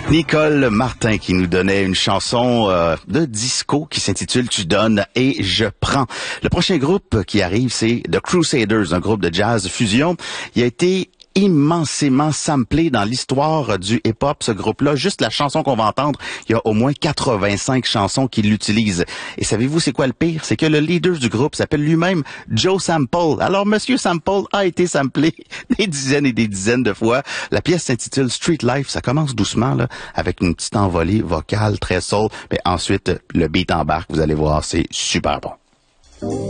Nicole Martin qui nous donnait une chanson de disco qui s'intitule « Tu donnes et je prends ». Le prochain groupe qui arrive, c'est The Crusaders, un groupe de jazz fusion. Il a été immensément samplé dans l'histoire du hip-hop, ce groupe-là. Juste la chanson qu'on va entendre, il y a au moins 85 chansons qui l'utilisent. Et savez-vous c'est quoi le pire? C'est que le leader du groupe s'appelle lui-même Joe Sample. Alors, Monsieur Sample a été samplé des dizaines et des dizaines de fois. La pièce s'intitule Street Life. Ça commence doucement, là, avec une petite envolée vocale très soul. Mais ensuite, le beat embarque. Vous allez voir, c'est super bon.